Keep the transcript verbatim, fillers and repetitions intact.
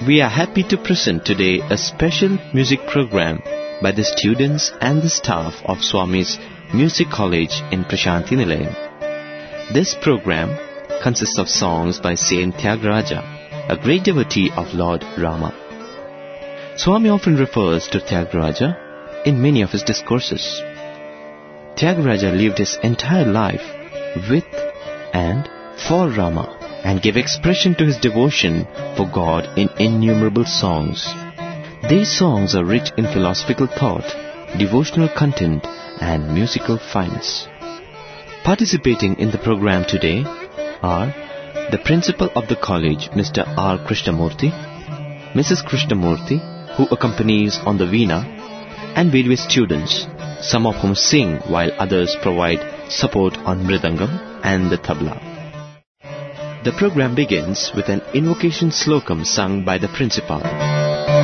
We are happy to present today a special music program by the students and the staff of Swami's Music College in Prashanthi Nilayam. This program consists of songs by Saint Tyagaraja, a great devotee of Lord Rama. Swami often refers to Tyagaraja in many of his discourses. Tyagaraja lived his entire life with and for Rama and gave expression to his devotion for God in innumerable songs. These songs are rich in philosophical thought, devotional content and musical finesse. Participating in the program today are the principal of the college, Mister R. Krishnamurthy, Missus Krishnamurthy, who accompanies on the veena, and various students, some of whom sing while others provide support on mridangam and the tabla. The program begins with an invocation slokam sung by the principal.